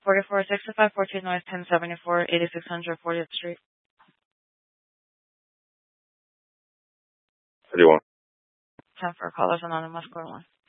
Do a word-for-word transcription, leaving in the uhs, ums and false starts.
forty-four sixty-five fourteenth North, ten seventy-four, eighty-six hundred fortieth Street. What do you want? ten for Callers Anonymous, Core one.